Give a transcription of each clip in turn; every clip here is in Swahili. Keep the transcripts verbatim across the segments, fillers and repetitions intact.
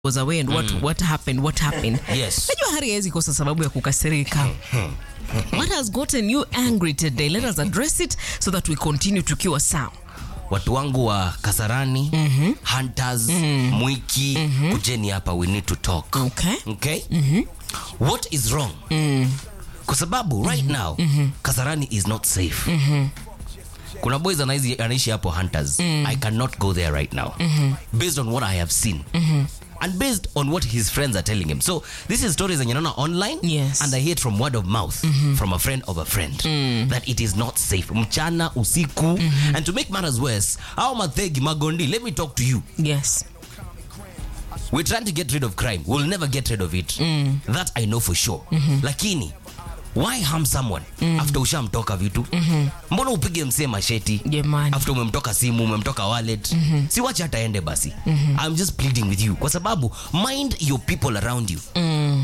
was away and what mm. what happened what happened. Yes. Najua Hari hawezi kosa sababu ya kukasirika. What has gotten you angry today? Let us address it so that we continue tukiwa sawa. Watu wangu wa Kasarani, mm-hmm. Hunters, mm-hmm. Mwiki, mm-hmm. kujeni hapa, we need to talk. Okay. Okay? Mm-hmm. What is wrong? Mm. Kwa sababu right mm-hmm. now, mm-hmm. Kasarani is not safe. Mm-hmm. Kuna boys anaishi anaishi hapo Hunters. Mm. I cannot go there right now. Mm-hmm. Based on what I have seen. Mm-hmm. And based on what his friends are telling him. So this is stories that you know online. Yes. And I hear from word of mouth, mm-hmm. from a friend of a friend, mm. that it is not safe. Mchana, usiku. Mm-hmm. And to make matters worse, how Mathegi, Magondi, let me talk to you. Yes. We're trying to get rid of crime. We'll never get rid of it. Mm. That I know for sure. Mm-hmm. Lakini, why harm someone mm. after ushamtoka vitu? Mm-hmm. Mbona upige msee masheti? Yeah, man. After umemtoka simu, umemtoka wallet. Mm-hmm. Si wacha hata ende basi. Mm-hmm. I'm just pleading with you. Kwa sababu, mind your people around you. Mm.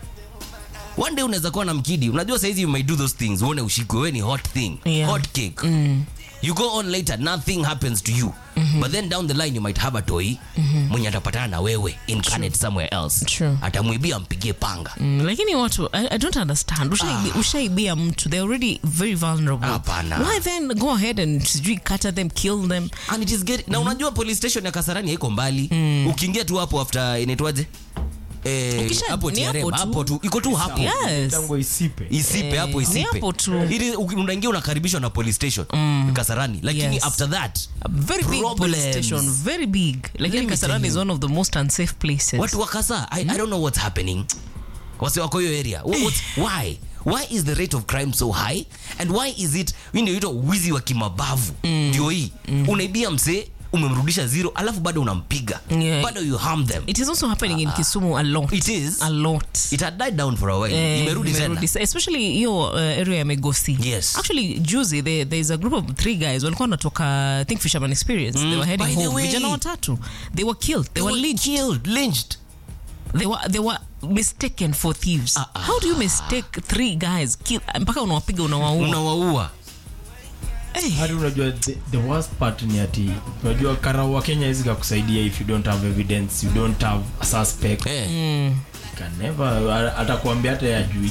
One day unaweza kuwa na mkidi. Unajua saizi you might do those things. Uone ushikwe, we ni hot thing. Yeah. Hot cake. Mm. You go on later, nothing happens to you. Mm-hmm. But then down the line, you might have a toy. Mm-hmm. Mwenye atapatana na wewe incarnate somewhere else. True. Atamuibia mpigie panga. Mm, lakini watu, I, I don't understand. Ushaibia, ah. ushaibia mtu. They're already very vulnerable. Apana. Why then go ahead and cutter them, kill them? And it is getting... Mm. Na unajua police station ya Kasarani haiko mbali. Mm. Ukiingia tu hapo after inaitwaje? Eh, hapo T R M hapo tu iko tu hapo. Yes. Tango isipe. Isipe hapo isipe. Ni hapo tu. Ili unaingia unakaribishwa na police station mm. Kasarani. Lakini yes. after that a very problems. Big police station, very big. Lakini Kasarani is one of the most unsafe places. Watu wa Kasa, I, mm. I don't know what's happening. Wasi wako hiyo area. What, why? Why is the rate of crime so high? And why is it ndio ito wizi wa kimabavu? Ndio hii. Mm. Unaibia msee umemrudisha zero alafu bado unampiga. Yeah. Bado you harm them. It is also happening uh, in Kisumu a lot. It is a lot. It had died down for a while. Uh, imerudi tena. Especially your uh, area ya Megosi. Yes. Actually Juzi there there is a group of three guys walikuwa wanatoka I think Fisherman Experience. Mm. They were heading home. Vijana watatu. They were killed. They, they were, were lynched. Killed, lynched. They were they were mistaken for thieves. Uh, uh, How do you mistake three guys kill mpaka unawapiga unawaua? Unawaua. Hey. Hadi unajua the, the worst part ni ati unajua karau wa Kenya hizi kukusaidia if you don't have evidence, you don't have a suspect. Hey. Mm. You can never atakwambia hata yajui.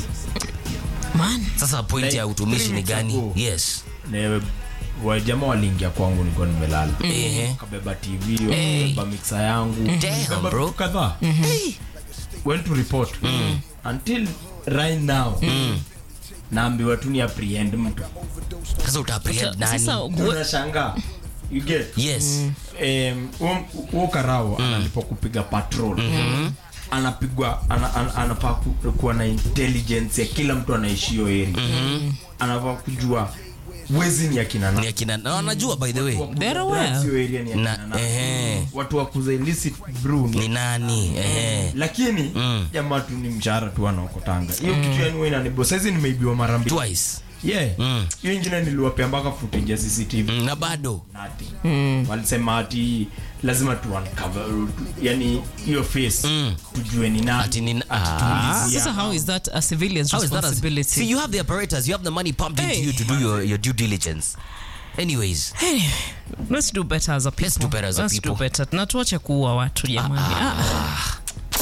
Man, sasa point like, ya utumishi ni gani? Ago, yes. Ne wa jamaa waliingia kwangu nilikuwa nimelala. Eh. Mm. Kabeba T V, kabeba mixer yangu. Damn, bro. Kadhaa. Mm-hmm. Hey. Went to report. Mm. Until right now. Mm. Naambiwa tu ni apprehend mtu. Sasa uta apprehend nani? Sasa unashangaa. You get? Yes. Um, huo karao mm. anapokupiga patrol. Mm-hmm. Anapigwa ana, ana, anapaa kuwa na intelligence ya kila mtu anaishi hiyo area. Mm-hmm. Anafaa kujua wezi ni akina nani. Ni akina nani. Anajua by the way. They're aware. Na eh watu wa kuza illicit brew ni nani? Eh. Lakini mm. jamaa tu ni mshahara tu anaokotanga. Hiyo mm. kitu yani wewe inanibo. Sasa nimeibiwa mara mbili. Twice. Yeah. Mm. Hiyo ingine niliwapea mpaka footage ya C C T V. Mm, na bado. Nothing. Mm. Walisema ati lazima tu uncover yani hiyo face mm. tujue ni nani. Ati ni ah. Sasa how is that a civilian's responsibility? See, you have the apparatus, you have the money pumped hey. into you to do your, your due diligence. Anyways, hey, let's do better as a people. Let's do better as a let's people. Let's do better. Na tuache kuua watu jamani. Ah. Ah.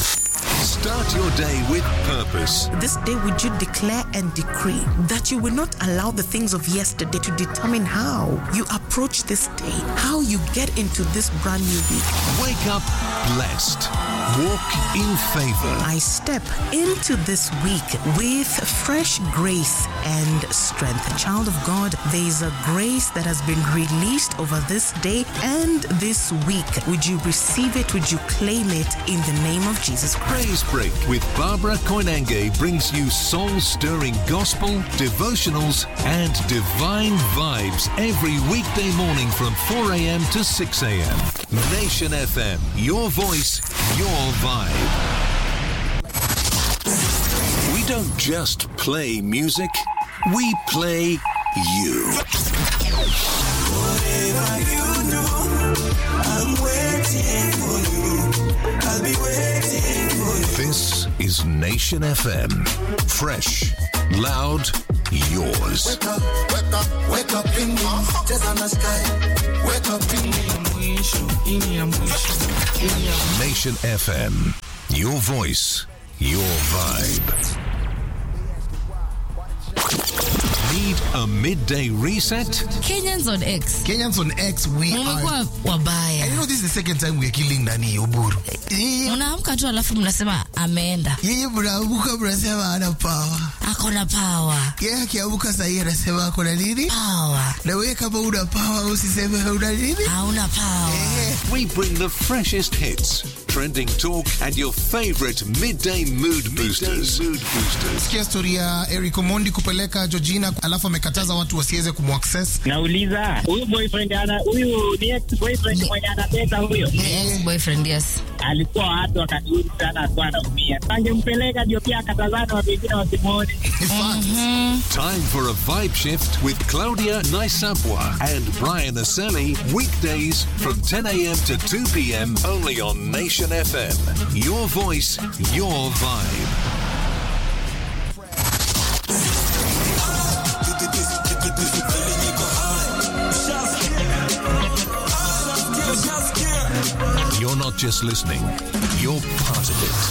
Start your day with purpose. This day would you declare and decree that you will not allow the things of yesterday to determine how you approach this day, how you get into this brand new week. Wake up blessed. Walk in favor. I step into this week with fresh grace and strength. Child of God, there is a grace that has been released over this day and this week. Would you receive it? Would you claim it in the name of Jesus Christ? Praise Break with Barbara Koinange brings you soul-stirring gospel, devotionals, and divine vibes every weekday morning from four a.m. to six a.m. Nation F M, your voice, your vibe. We don't just play music, we play you. Whatever you do, I'm waiting for you. I'll be waiting for you. This is Nation F M. Fresh, loud, yours. Wake up, wake up, wake up in me. Just on the sky. Wake up in me. Nation F M. Your voice, your vibe. Need a midday reset? Kenyans on X. Kenyans on X, we are wabaya. And you know, this is the second time we are killing Nani Oburu. Unaamka tu alafu mnasema ameenda. Yeye mnaamka mnasema ana power. Akona power. Yeye akiamka sasa anasema akona nini? Power. Na wewe kama una power usiseme una nini? Hauna power. We bring the freshest hits, trending talk, and your favorite midday mood boosters. Mood boosters. Sikia story ya Eric Omondi kupeleka Georgina alafu amekataza watu wasiweze kumaccess. Nauliza, huyu boyfriend ana huyu ni ex boyfriend mwenye anapenda huyo? Ex boyfriend, yes. Alikuwa watu wakati sana alikuwa anaumia. Angempeleka ndio pia akatazana watu wengine wasimuone. Time for a vibe shift with Claudia Naisabwa and Brian Aseli, weekdays from ten a.m. to two p.m. only on Nation F M. Your voice, your vibe. You're not just listening, you're part of it.